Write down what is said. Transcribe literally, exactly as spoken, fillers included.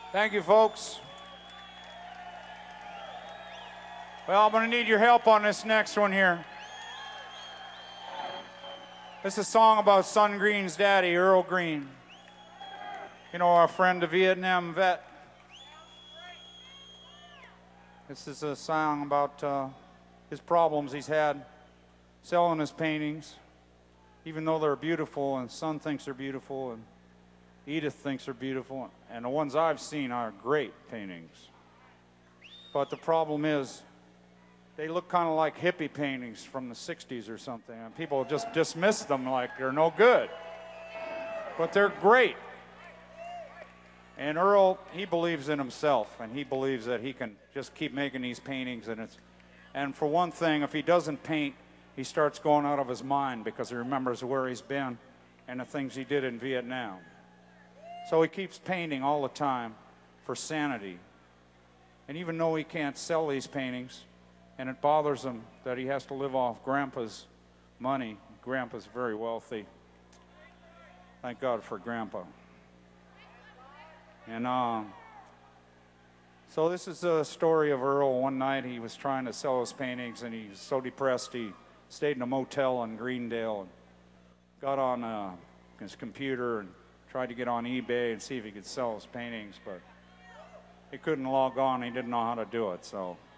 Thank you, folks. Well, I'm going to need your help on this next one here. This is a song about Son Green's daddy, Earl Green. You know, our friend, the Vietnam vet. This is a song about uh, his problems he's had selling his paintings, even though they're beautiful, and Son thinks they're beautiful, and Edith thinks they're beautiful, and the ones I've seen are great paintings. But the problem is, they look kind of like hippie paintings from the sixties or something, and people just dismiss them like they're no good. But they're great. And Earl, he believes in himself, and he believes that he can just keep making these paintings. And it's, and for one thing, if he doesn't paint, he starts going out of his mind because he remembers where he's been and the things he did in Vietnam. So he keeps painting all the time for sanity. And even though he can't sell these paintings, and it bothers him that he has to live off Grandpa's money. Grandpa's very wealthy. Thank God for Grandpa. And uh, so this is a story of Earl. One night he was trying to sell his paintings, and he was so depressed he stayed in a motel in Greendale and got on uh, his computer and tried to get on eBay and see if he could sell his paintings, but he couldn't log on. He didn't know how to do it, so